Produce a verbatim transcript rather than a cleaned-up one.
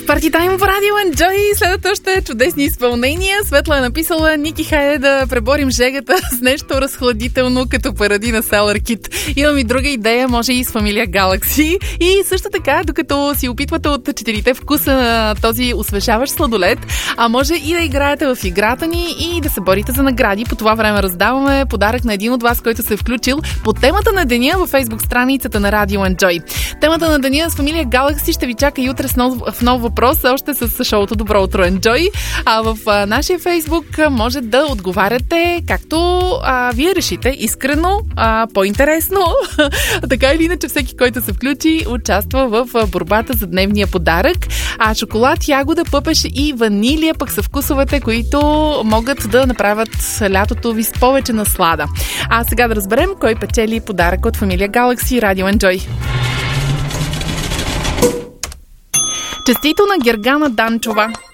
Party Time в Радио Enjoy. Следват още чудесни изпълнения. Светла е написала: Ники, хайде да преборим жегата с нещо разхладително, като Парадина Sour Kit. Имам и друга идея, може и с фамилия Galaxy. И също така, докато си опитвате от четирите вкуса на този освежаващ сладолед, а може и да играете в играта ни и да се борите за награди. По това време раздаваме подарък на един от вас, който се е включил по темата на деня във Facebook страницата на Радио Enjoy. Темата на деня с фамилия Galaxy ще ви чака и утре с нов, в нов въпрос, още с шоуто Добро утро Enjoy. А в а, нашия Facebook може да отговаряте както а, вие решите, искрено, а, по-интересно. Така или иначе, всеки, който се включи, участва в борбата за дневния подарък. А шоколад, ягода, пъпеш и ванилия пък са вкусовете, които могат да направят лятото ви с повече наслада. А сега да разберем кой печели подарък от фамилия Galaxy. Радио Enjoy. Честито на Гергана Данчова.